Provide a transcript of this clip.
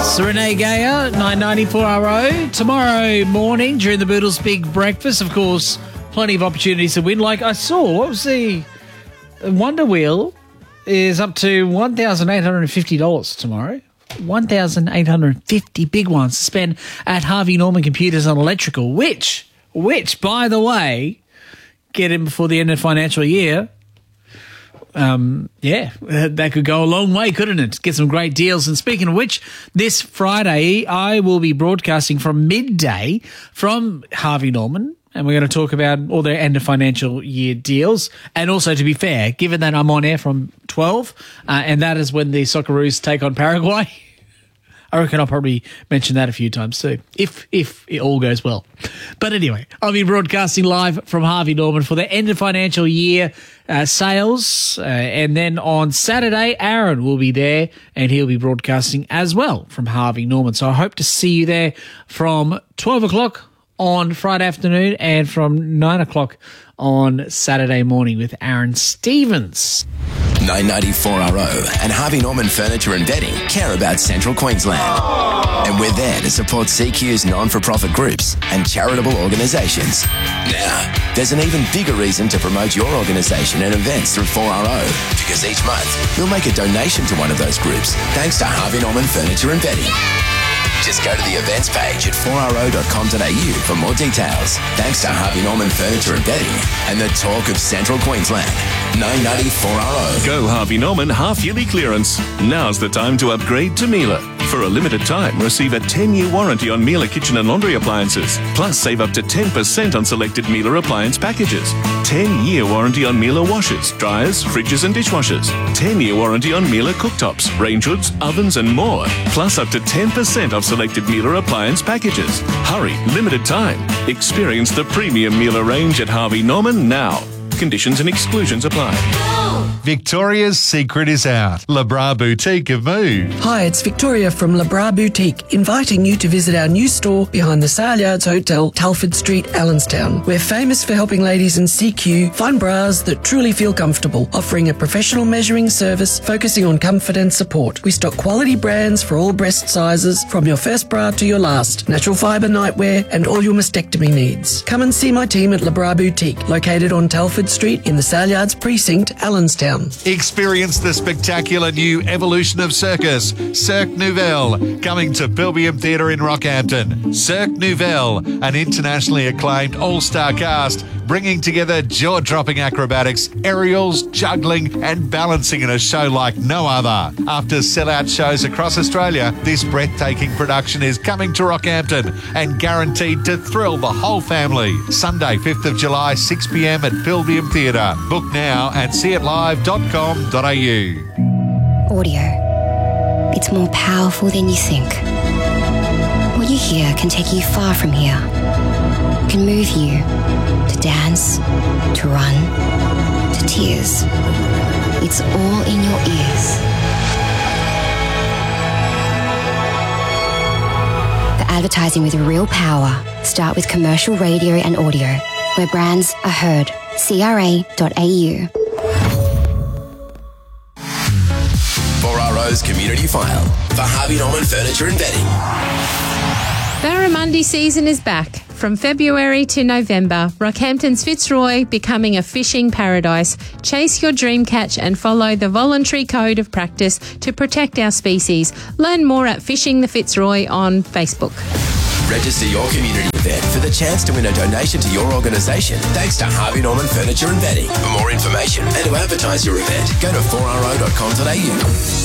Renee Gayer, 994RO. Tomorrow morning during the Boodles Big Breakfast, of course, plenty of opportunities to win. Like I saw, what was the Wonder Wheel is up to $1,850 tomorrow. 1,850 big ones to spend at Harvey Norman Computers and Electrical, which, by the way, get in before the end of the financial year. That could go a long way, couldn't it? Get some great deals. And speaking of which, this Friday I will be broadcasting from midday from Harvey Norman, and we're going to talk about all their end of financial year deals. And also, to be fair, given that I'm on air from 12, and that is when the Socceroos take on Paraguay, I reckon I'll probably mention that a few times too, if it all goes well. But anyway, I'll be broadcasting live from Harvey Norman for the end of financial year sales. And then on Saturday, Aaron will be there and he'll be broadcasting as well from Harvey Norman. So I hope to see you there from 12 o'clock on Friday afternoon and from 9 o'clock on Saturday morning with Aaron Stevens. 994RO and Harvey Norman Furniture and Bedding care about Central Queensland. And we're there to support CQ's non-for-profit groups and charitable organisations. Now, there's an even bigger reason to promote your organisation and events through 4RO, because each month we'll make a donation to one of those groups thanks to Harvey Norman Furniture and Bedding. Just go to the events page at 4ro.com.au for more details. Thanks to Harvey Norman Furniture and Bedding and the talk of Central Queensland. 994RO. Go Harvey Norman half-yearly clearance. Now's the time to upgrade to Miele. For a limited time, receive a 10-year warranty on Miele kitchen and laundry appliances. Plus, save up to 10% on selected Miele appliance packages. 10-year warranty on Miele washers, dryers, fridges and dishwashers. 10-year warranty on Miele cooktops, range hoods, ovens and more. Plus, up to 10% off selected Miele appliance packages. Hurry, limited time. Experience the premium Miele range at Harvey Norman now. Conditions and exclusions apply. Victoria's secret is out. Le Bras Boutique have moved. Hi, it's Victoria from Le Bras Boutique, inviting you to visit our new store behind the Saleyards Hotel, Telford Street, Allenstown. We're famous for helping ladies in CQ find bras that truly feel comfortable, offering a professional measuring service focusing on comfort and support. We stock quality brands for all breast sizes, from your first bra to your last, natural fibre nightwear and all your mastectomy needs. Come and see my team at Le Bras Boutique, located on Telford Street in the Saleyards Precinct, Allenstown. Experience the spectacular new evolution of circus, Cirque Nouvelle, coming to Pilbeam Theatre in Rockhampton. Cirque Nouvelle, an internationally acclaimed all-star cast, bringing together jaw-dropping acrobatics, aerials, juggling and balancing in a show like no other. After sellout shows across Australia, this breathtaking production is coming to Rockhampton and guaranteed to thrill the whole family. Sunday, 5th of July, 6 p.m. at Pilbeam Theatre. Book now at seeitlive.com.au. Audio. It's more powerful than you think. What you hear can take you far from here. It can move you to dance, to run, to tears. It's all in your ears. The advertising with real power. Start with commercial radio and audio, where brands are heard. CRA.au. 4RO's Community File for Harvey Norman Furniture and Bedding. Barramundi season is back. From February to November, Rockhampton's Fitzroy becoming a fishing paradise. Chase your dream catch and follow the voluntary code of practice to protect our species. Learn more at Fishing the Fitzroy on Facebook. Register your community event for the chance to win a donation to your organisation thanks to Harvey Norman Furniture and Bedding. For more information and to advertise your event, go to 4ro.com.au.